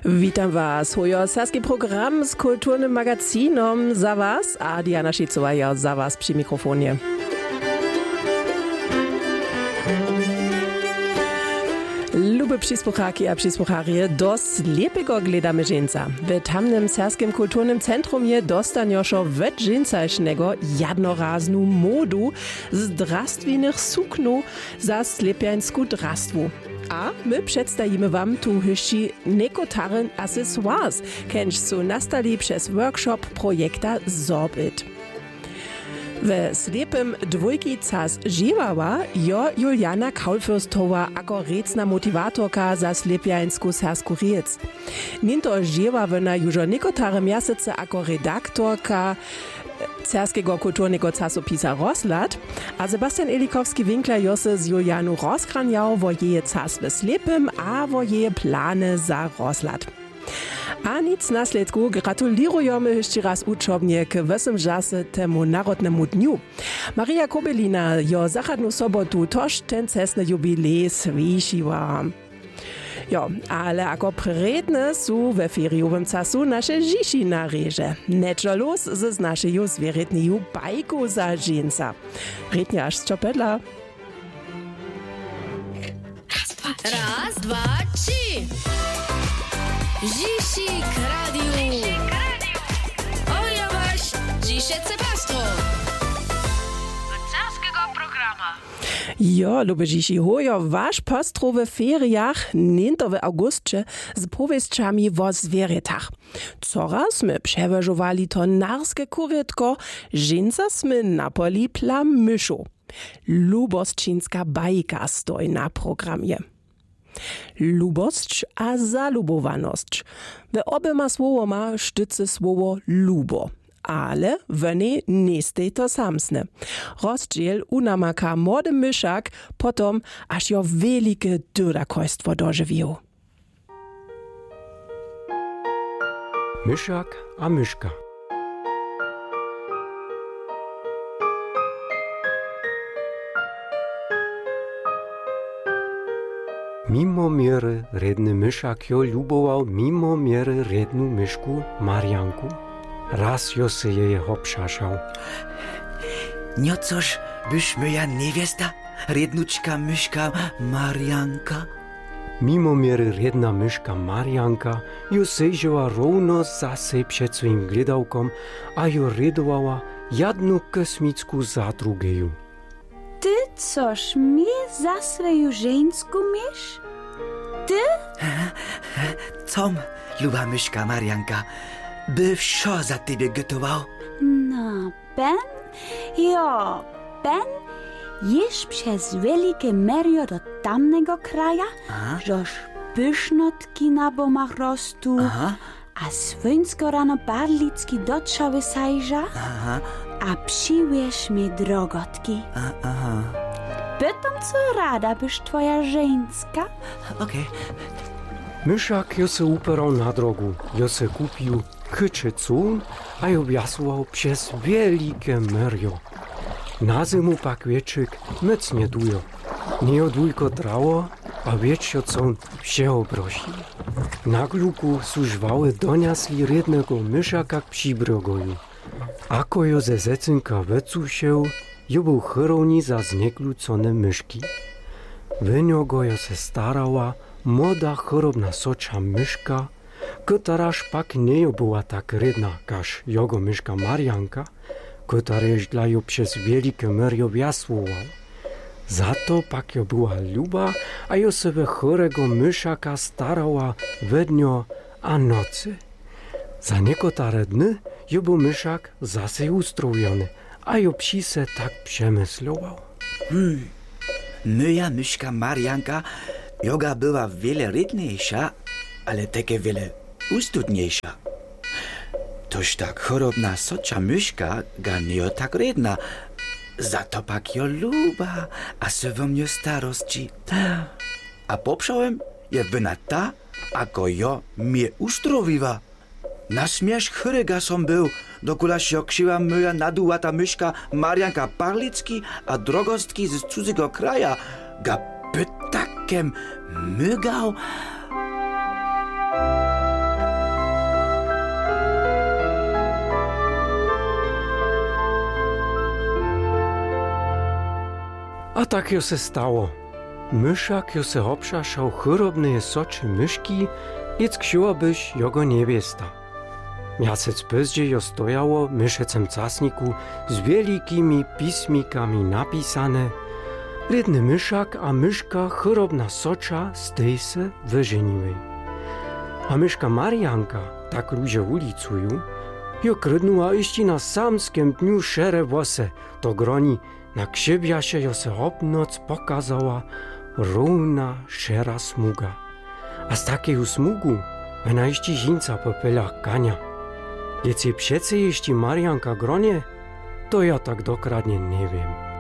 Witam Was. Hojo sarski program z kulturnym magazinom za Was, a Diana Schizowa za Was przy mikrofonie. Lube przysłuchaki a przysłucharie, do slepego gledamy żeńca. W tamnym serskim kulturnym centrum je dostaniošo wet żeńcaśnego jednoraznu modu z drastwinych suknu za slepiańsku drastwu. A my przedstawimy Wam tu jeszcze niekotare accessoires, kenž su nastali przez workshop projekta Sorbit. W slepym dwójki cas žiewała jo Juliana Kaulfürstowa ako recna motivatorka za slepiańsku sersku riec. Ninto žiewa wona južo niekotare miasece ako redaktorka serskiego kulturnego casopisa Roslat, a Sebastian Elikowski-Winkler jose z Julianu rozkranjał wo jeje cas w slepym, a wo jeje plany za Roslat. A nic nasledku gratulirujemy jeszcze raz uczobnie k wesymżasy temu narodnemu dniu. Maria Kobelina jo zachadnu sobotu toż ten cesny jubilej svišiła. Jo, ale ako predne su we feriowym casu nasze žiši na reže. Nečo los z našeju zvieretneju bajku za ženca. Rednja až čopedla. Raz, dwa, trzy. Žisik radiu. Oja vaš Žišece pastro. Carskiego programa. Jo, lube Žiši, hojo waš pastro w feriach niento w augustče z powieściami wo zwieretach. Coraz my przeważowali to narskie kurytko, ženca smy napoli plamyszu. Lubosčinska bajka stoi na programie. Lubosć a zalubowanosć. We obema słowoma sztyce słowo lubo. Ale wene nie stej to samsne. Rozdziel unamaka młody myszak, potom aż jo wielkie dyrrakojstwo dożywił. Myszak a myszka. Mimo miery redny myszak jo lubował mimo miery rednu myszku Marianku. Raz jo se jeje obszaszał. No coż, byś moja niewiesta, rednuczka myszka Marianka? Mimo miery redna myszka Marianka jo sejrzała równo zase przed swoim gledałkom, a jo redowała jednu kosmicku za drugiej. Ty coż mnie za swoją żeńsku mysz? Ty? Com, luba myszka Marianka, by wsio za tebe gotował? No, Ben? Jo, Ben, jesz przez wielkie merio do tamnego kraja, żoż pyšnotki na bomach rostu, a swynsko rano barlicki do czoły sajża, a przywiesz mi drogotki. Pytam, co rada byś twoja żeńska? Okej. Myszak jo se uperał na drogu, jo se kupił kyczy cun, a jo wjasuwał przez wielkie merio. Na zimu pak wieczyk myc nie dujo. Nie odwójko trało, a wieczio cun wsieho prosi. Na gluku su żwały doniasli rednego myszaka k przybrogoju. Ako jo ze zecynka wycusiał, jo był chyrowni za znieklucone myszki. Wyniogo jo se starała młoda chorobna socza myszka, któraż pak nie była tak redna, każ jego myszka Marianka, któraż dla jo przez wielkie merio wjasłował. Za to pak jo była luba, a jo se we chorego myszaka starała we dnio a nocy. Za niekotare dny jo był myszak zase ustrowiony, a jo psi se tak przemyslował. Moja myszka Marianka, joga była wiele redniejsza, ale takie wiele ustudniejsza. Toż tak chorobna socza myszka ga nie tak redna, za to pak jo luba, a se wo mnie starości. A poprzałem je wyna ta, ako jo mnie ustrowiła. Na śmiesz chryga som był, dokulaż jo krzywa moja nadułata myszka Marianka Parlicki a drogostki z cudzego kraja ga pytakiem mygał. A tak jo se stało. Myszak jo se obšašał chorobne socze myszki, ic ksiułabyś jogo niewiesta. Miasec pozdziej jo stojało w myszecem casniku z wielkimi pismikami napisane: Redny myszak a myszka chorobna socza stej se wyżeniły. A myszka Marianka, tak ludzie ulicują, jo krydnuła iści na samskim dniu szere włosy, to groni na księbiasie jo se obnoc pokazała równa szera smuga. A z takiego smugu ona iści żinca po pelach kania. Jece przece jeśli Marianka gronie, to ja tak dokładnie nie wiem.